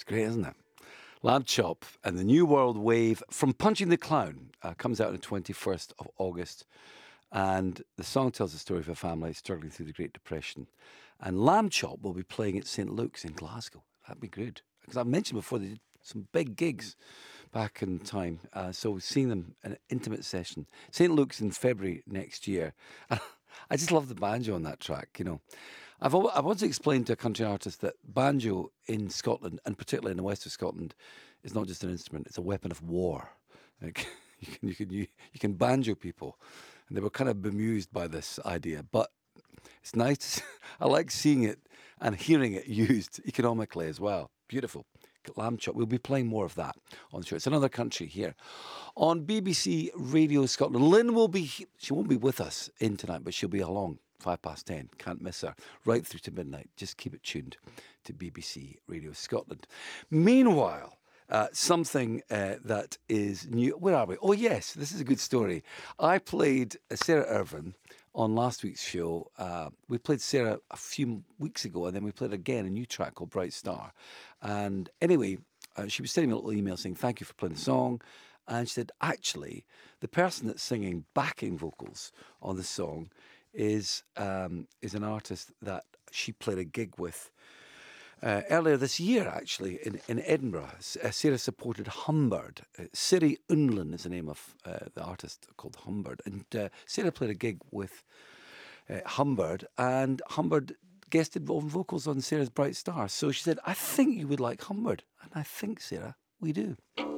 It's great, isn't it? Lamb Chop and the New World Wave from Punching the Clown comes out on the 21st of August. And the song tells the story of a family struggling through the Great Depression. And Lamb Chop will be playing at St. Luke's in Glasgow. That'd be good. Because I mentioned before, they did some big gigs back in time. So we've seen them in an intimate session. St. Luke's in February next year. I just love the banjo on that track, you know. I've once explained to a country artist that banjo in Scotland, and particularly in the west of Scotland, is not just an instrument; it's a weapon of war. Like you can banjo people, and they were kind of bemused by this idea. But it's nice. I like seeing it and hearing it used economically as well. Beautiful. Lamb Chop. We'll be playing more of that on the show. It's another country here on BBC Radio Scotland. Lynn will be. She won't be with us in tonight, but she'll be along 10:05. Can't miss her. Right through to midnight. Just keep it tuned to BBC Radio Scotland. Meanwhile, something that is new. Where are we? Oh, yes, this is a good story. I played Sarah Irvin on last week's show. We played Sarah a few weeks ago, and then we played again a new track called Bright Star. And anyway, she was sending me a little email saying, thank you for playing the song. And she said, actually, the person that's singing backing vocals on the song is an artist that she played a gig with earlier this year, actually, in Edinburgh. Sarah supported Humbird. Siri Unlin is the name of the artist called Humbird. And Sarah played a gig with Humbird, and Humbird guested on vocals on Sarah's Bright Star. So she said, I think you would like Humbird. And I think, Sarah, we do.